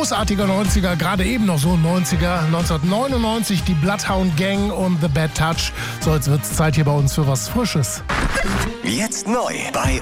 großartiger 90er, gerade eben noch so ein 90er. 1999 die Bloodhound Gang und The Bad Touch. So, jetzt wird's Zeit hier bei uns für was Frisches. Jetzt neu bei